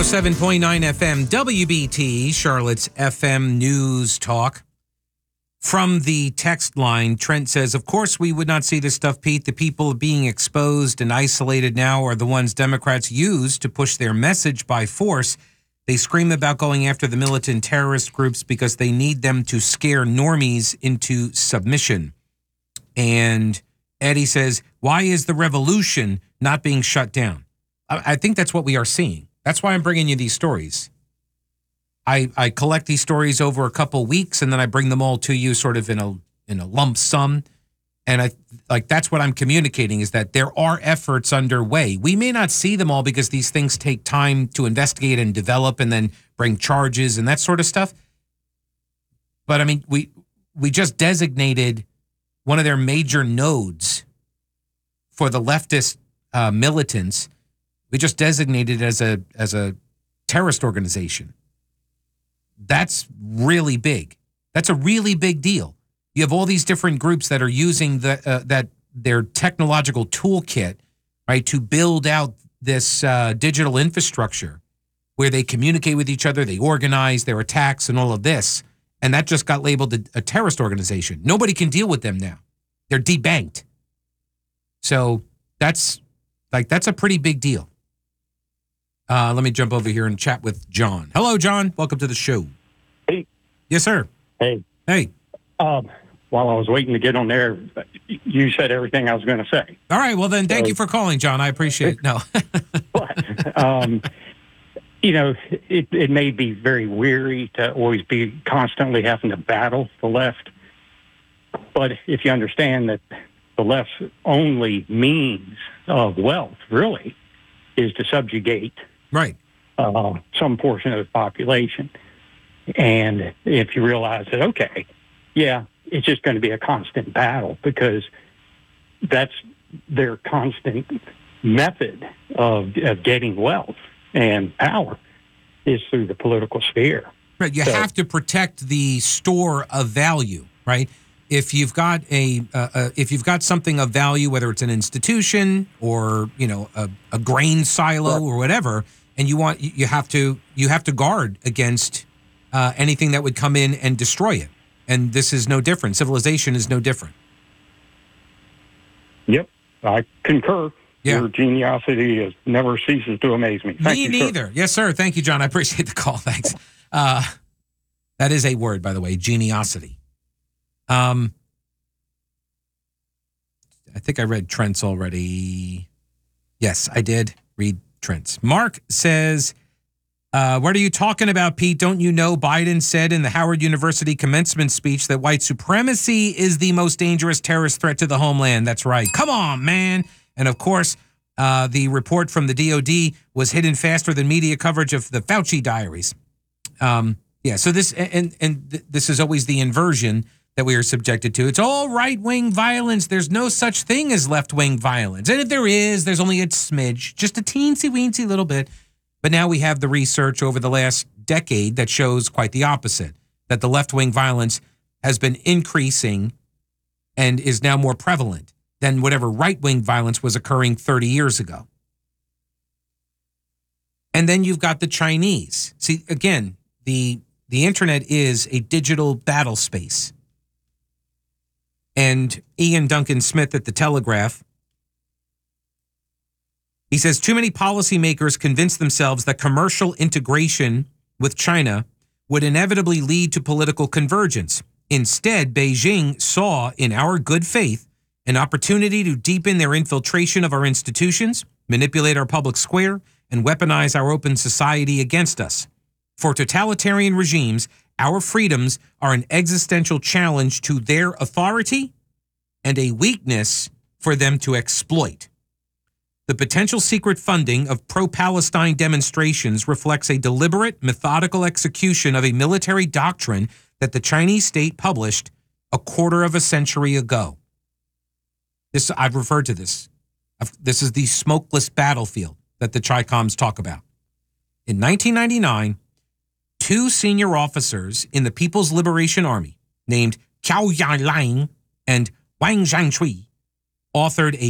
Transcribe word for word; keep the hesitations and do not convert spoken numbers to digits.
oh seven point nine F M, W B T, Charlotte's F M News Talk. From the text line, Trent says, of course we would not see this stuff, Pete. The people being exposed and isolated now are the ones Democrats use to push their message by force. They scream about going after the militant terrorist groups because they need them to scare normies into submission. And Eddie says, why is the revolution not being shut down? I, I think that's what we are seeing. That's why I'm bringing you these stories. I, I collect these stories over a couple weeks, and then I bring them all to you sort of in a in a lump sum. And I like that's what I'm communicating, is that there are efforts underway. We may not see them all because these things take time to investigate and develop and then bring charges and that sort of stuff. But I mean, we we just designated one of their major nodes for the leftist uh, militants. We just designated it as a as a terrorist organization. That's really big. That's a really big deal. You have all these different groups that are using the uh, that their technological toolkit, right, to build out this uh, digital infrastructure where they communicate with each other, they organize their attacks and all of this, and that just got labeled a, a terrorist organization. Nobody can deal with them now. They're debanked. So that's like that's a pretty big deal. Uh, let me jump over here and chat with John. Hello, John. Welcome to the show. Hey. Yes, sir. Hey. Hey. Um, while I was waiting to get on there, you said everything I was going to say. All right. Well, then, thank so, you for calling, John. I appreciate it. No. But, um, you know, it, it may be very weary to always be constantly having to battle the left. But if you understand that the left's only means of wealth, really, is to subjugate right. uh, some portion of the population. And if you realize that, okay, yeah, it's just going to be a constant battle because that's their constant method of, of getting wealth and power is through the political sphere. Right. You so, have to protect the store of value, right? If you've got a uh, uh, if you've got something of value, whether it's an institution or you know a, a grain silo right. or whatever, and you want you have to you have to guard against uh, anything that would come in and destroy it. And this is no different. Civilization is no different. Yep, I concur. Yeah. Your geniosity is, never ceases to amaze me. Thank me you, neither. Sir. Yes, sir. Thank you, John. I appreciate the call. Thanks. Uh, that is a word, by the way, geniosity. Um, I think I read Trent's already. Yes, I did read Trent's. Mark says, uh, what are you talking about, Pete? Don't you know Biden said in the Howard University commencement speech that white supremacy is the most dangerous terrorist threat to the homeland? That's right. Come on, man. And of course, uh, the report from the D O D was hidden faster than media coverage of the Fauci diaries. Um, yeah, so this and and th- this is always the inversion that we are subjected to. It's all right-wing violence. There's no such thing as left-wing violence. And if there is, there's only a smidge, just a teensy-weensy little bit. But now we have the research over the last decade that shows quite the opposite, that the left-wing violence has been increasing and is now more prevalent than whatever right-wing violence was occurring thirty years ago. And then you've got the Chinese. See, again, the the internet is a digital battle space. And Ian Duncan Smith at The Telegraph, he says, too many policymakers convince themselves that commercial integration with China would inevitably lead to political convergence. Instead, Beijing saw in our good faith an opportunity to deepen their infiltration of our institutions, manipulate our public square, and weaponize our open society against us. For totalitarian regimes, our freedoms are an existential challenge to their authority and a weakness for them to exploit. The potential secret funding of pro-Palestine demonstrations reflects a deliberate, methodical execution of a military doctrine that the Chinese state published a quarter of a century ago. This I've referred to this. This is the smokeless battlefield that the Chi-Coms talk about. In nineteen ninety-nine, two senior officers in the People's Liberation Army named Qiao Yanlang and Wang Zhangshui authored a